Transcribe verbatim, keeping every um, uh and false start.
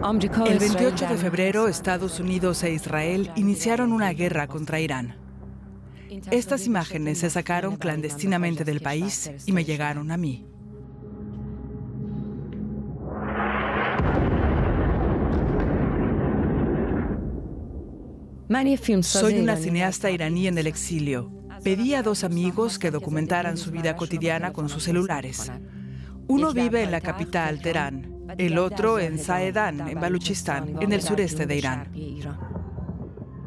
El veintiocho de febrero, Estados Unidos e Israel iniciaron una guerra contra Irán. Estas imágenes se sacaron clandestinamente del país y me llegaron a mí. Soy una cineasta iraní en el exilio. Pedí a dos amigos que documentaran su vida cotidiana con sus celulares. Uno vive en la capital, Teherán, el otro en Zahedan, en Baluchistán, en el sureste de Irán.